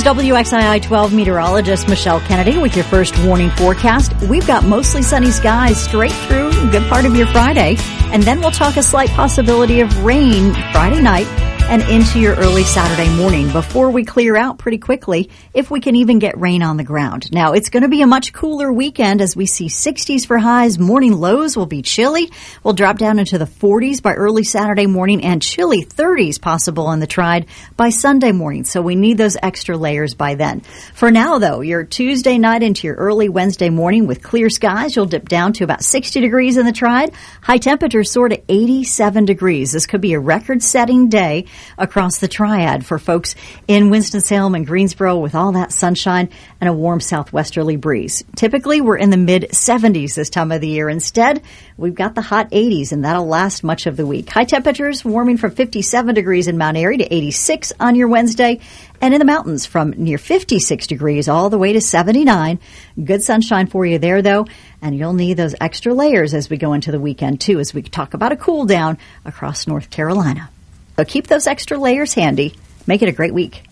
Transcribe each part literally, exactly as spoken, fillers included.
is W X I I twelve meteorologist Michelle Kennedy with your first warning forecast. We've got mostly sunny skies straight through a good part of your Friday, and then we'll talk a slight possibility of rain Friday night and into your early Saturday morning before we clear out pretty quickly if we can even get rain on the ground. Now, it's going to be a much cooler weekend as we see sixties for highs. Morning lows will be chilly. We'll drop down into the forties by early Saturday morning and chilly thirties possible in the Tride by Sunday morning. So we need those extra layers by then. For now, though, your Tuesday night into your early Wednesday morning with clear skies, you'll dip down to about sixty degrees in the Tride. High temperatures soar to eighty-seven degrees. This could be a record-setting day across the Triad for folks in Winston-Salem and Greensboro with all that sunshine and a warm southwesterly breeze. Typically, we're in the mid seventies this time of the year. Instead, we've got the hot eighties, and that'll last much of the week. High temperatures warming from fifty-seven degrees in Mount Airy to eighty-six on your Wednesday, and in the mountains from near fifty-six degrees all the way to seventy-nine. Good sunshine for you there, though, and you'll need those extra layers as we go into the weekend, too, as we talk about a cool down across North Carolina. So keep those extra layers handy. Make it a great week.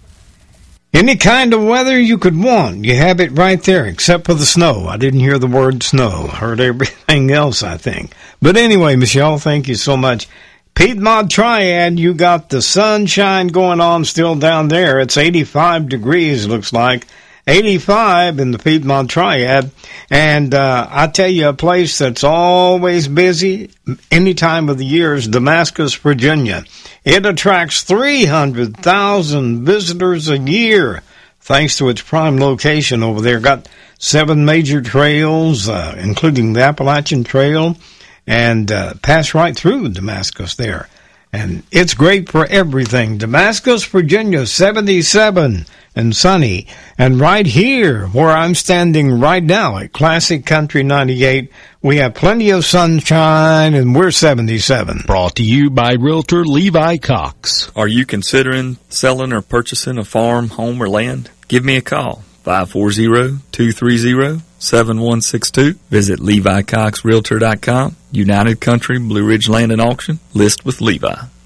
Any kind of weather you could want, you have it right there, except for the snow. I didn't hear the word snow. Heard everything else, I think. But anyway, Michelle, thank you so much. Piedmont Triad, you got the sunshine going on still down there. It's eighty-five degrees, looks like. eighty-five in the Piedmont Triad. And uh, I tell you, a place that's always busy any time of the year is Damascus, Virginia. It attracts three hundred thousand visitors a year, thanks to its prime location over there. Got seven major trails, uh, including the Appalachian Trail, and uh, pass right through Damascus there. And it's great for everything. Damascus, Virginia, seventy-seven and sunny. And right here, where I'm standing right now at Classic Country ninety-eight, we have plenty of sunshine, and we're seventy-seven. Brought to you by Realtor Levi Cox. Are you considering selling or purchasing a farm, home, or land? Give me a call, five four zero, two three zero, seven one six two. Visit Levi Cox Realtor dot com. United Country Blue Ridge Land and Auction. List with Levi.